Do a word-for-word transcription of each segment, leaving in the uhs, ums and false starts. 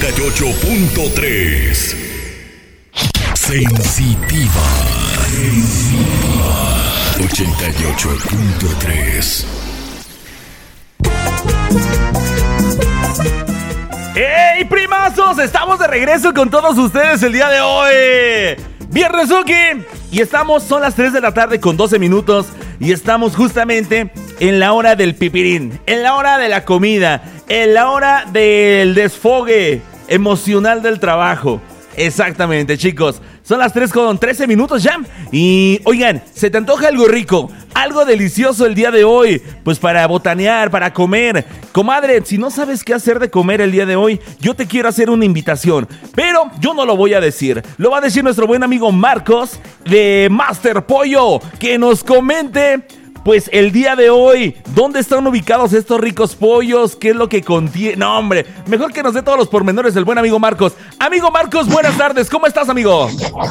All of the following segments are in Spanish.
ochenta y ocho punto tres. Sensitiva. Sensitiva. ochenta y ocho punto tres. ¡Hey, primazos! Estamos de regreso con todos ustedes el día de hoy. Viernesuki. Y estamos, son las tres de la tarde con doce minutos. Y estamos justamente en la hora del pipirín, en la hora de la comida, en la hora del desfogue emocional del trabajo. Exactamente, chicos. Son las tres con trece minutos ya. Y oigan, ¿se te antoja algo rico? Algo delicioso el día de hoy, pues para botanear, para comer. Comadre, si no sabes qué hacer de comer el día de hoy, yo te quiero hacer una invitación, pero yo no lo voy a decir. Lo va a decir nuestro buen amigo Marcos de Master Pollo, que nos comente, pues el día de hoy, ¿dónde están ubicados estos ricos pollos? ¿Qué es lo que contiene? No, hombre, mejor que nos dé todos los pormenores del buen amigo Marcos. Amigo Marcos, buenas tardes, ¿cómo estás, amigo?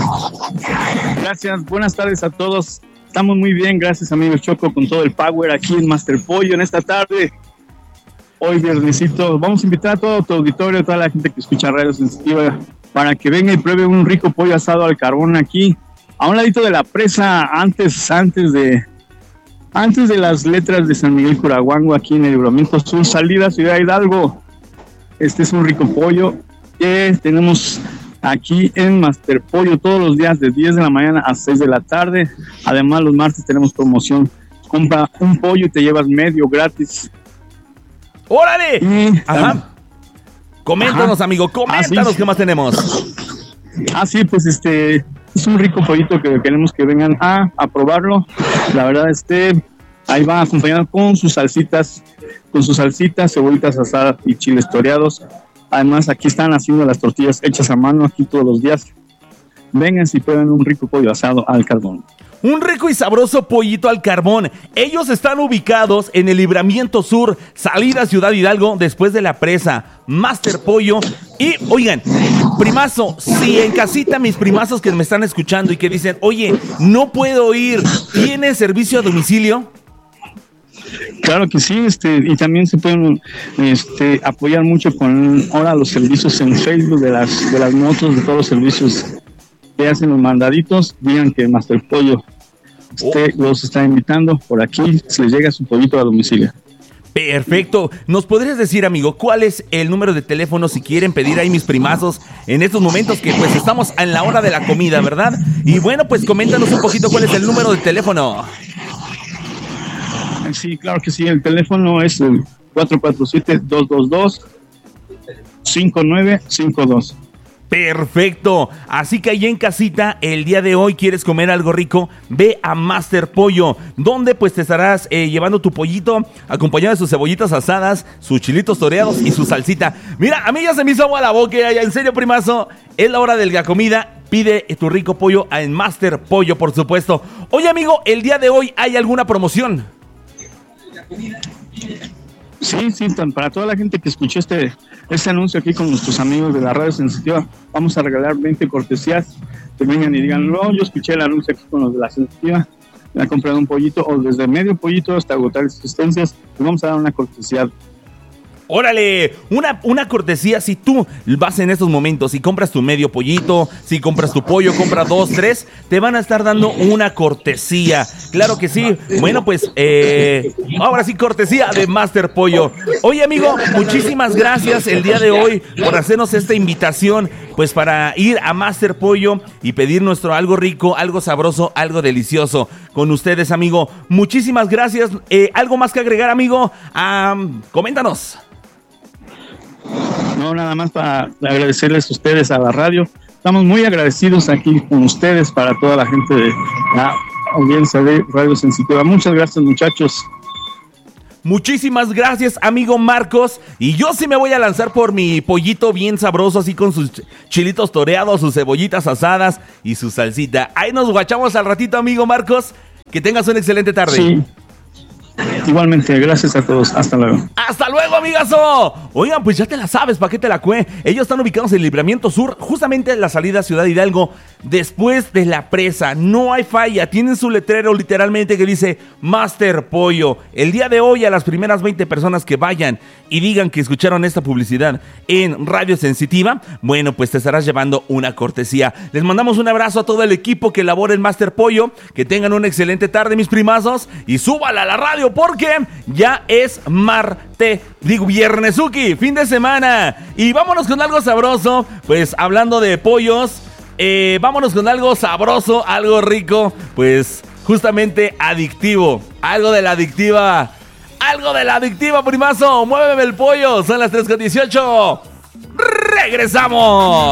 Gracias, buenas tardes a todos. Estamos muy bien, gracias, amigo Choco, con todo el power aquí en Master Pollo en esta tarde. Hoy viernesito, vamos a invitar a todo tu auditorio, a toda la gente que escucha Radio Sensitiva, para que venga y pruebe un rico pollo asado al carbón aquí, a un ladito de la presa, antes, antes de... Antes de las letras de San Miguel Curaguango, aquí en el Libramiento Sur, salida Ciudad Hidalgo. Este es un rico pollo que tenemos aquí en Master Pollo todos los días de diez de la mañana a seis de la tarde. Además, los martes tenemos promoción. Compra un pollo y te llevas medio gratis. ¡Órale! Y, Ajá. Coméntanos, Ajá. amigo, coméntanos, ah, sí. ¿Qué más tenemos? Ah, sí, pues este... es un rico pollito que queremos que vengan a, a probarlo. La verdad, este, ahí va acompañado con sus salsitas, con sus salsitas, cebollitas asadas y chiles toreados. Además, aquí están haciendo las tortillas hechas a mano aquí todos los días. Vengan si prueben un rico pollo asado al carbón. Un rico y sabroso pollito al carbón. Ellos están ubicados en el Libramiento Sur, salida Ciudad Hidalgo, después de la presa. Master Pollo. Y, oigan, primazo, si en casita mis primazos que me están escuchando y que dicen, oye, no puedo ir, ¿tiene servicio a domicilio? Claro que sí, este, y también se pueden este, apoyar mucho con ahora los servicios en Facebook de las, de las motos, de todos los servicios que hacen los mandaditos. Digan que Master Pollo este, oh. los está invitando por aquí, se les llega su pollito a domicilio. Perfecto. ¿Nos podrías decir, amigo, cuál es el número de teléfono si quieren pedir ahí mis primazos en estos momentos que pues estamos en la hora de la comida, ¿verdad? Y bueno, pues coméntanos un poquito cuál es el número de teléfono. Sí, claro que sí. El teléfono es el cuatro cuatro siete, dos dos dos, cinco nueve cinco dos. Perfecto, así que ahí en casita el día de hoy quieres comer algo rico, ve a Master Pollo, donde pues te estarás eh, llevando tu pollito acompañado de sus cebollitas asadas, sus chilitos toreados y su salsita. Mira, a mí ya se me hizo agua la boca, ya, en serio, primazo, es la hora de la comida, pide tu rico pollo en Master Pollo, por supuesto. Oye, amigo, el día de hoy ¿hay alguna promoción? Sí, sí, para toda la gente que escuchó este, este anuncio aquí con nuestros amigos de la Radio Sensitiva, vamos a regalar veinte cortesías que vengan y digan, no, yo escuché el anuncio aquí con los de la Sensitiva, me han comprado un pollito, o desde medio pollito hasta agotar existencias, pues vamos a dar una cortesía. ¡Órale! Una, una cortesía si tú vas en estos momentos, si compras tu medio pollito, si compras tu pollo, compras dos, tres, te van a estar dando una cortesía. Claro que sí. Bueno, pues, eh, ahora sí, cortesía de Master Pollo. Oye, amigo, muchísimas gracias el día de hoy por hacernos esta invitación, pues para ir a Master Pollo y pedir nuestro algo rico, algo sabroso, algo delicioso con ustedes, amigo. Muchísimas gracias. Eh, ¿Algo más que agregar, amigo? Um, coméntanos. No, nada más para agradecerles a ustedes, a la radio. Estamos muy agradecidos aquí con ustedes, para toda la gente de la audiencia de Radio Sensitiva. Muchas gracias, muchachos. Muchísimas gracias, amigo Marcos. Y yo sí me voy a lanzar por mi pollito bien sabroso, así con sus chilitos toreados, sus cebollitas asadas y su salsita. Ahí nos guachamos al ratito, amigo Marcos. Que tengas una excelente tarde. Sí. Igualmente, gracias a todos. Hasta luego. ¡Hasta luego, amigazo! Oigan, pues ya te la sabes, ¿para qué te la cue? Ellos están ubicados en el Libramiento Sur, justamente en la salida a Ciudad Hidalgo, después de la presa. No hay falla, tienen su letrero literalmente que dice Master Pollo. El día de hoy, a las primeras veinte personas que vayan y digan que escucharon esta publicidad en Radio Sensitiva, bueno, pues te estarás llevando una cortesía. Les mandamos un abrazo a todo el equipo que elabora el Master Pollo. Que tengan una excelente tarde, mis primazos, y súbala a la radio porque ya es martes, digo viernesuki, fin de semana. Y vámonos con algo sabroso, pues hablando de pollos, eh, vámonos con algo sabroso, algo rico, pues justamente adictivo, algo de la adictiva, algo de la adictiva, primazo, muéveme el pollo, son las tres con dieciocho, regresamos.